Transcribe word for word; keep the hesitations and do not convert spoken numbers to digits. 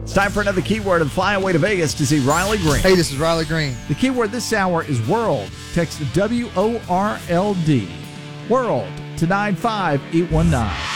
It's time for another keyword and fly away to Vegas to see Riley Green. Hey, this is Riley Green. The keyword this hour is world. Text W O R L D. World to nine five eight one nine.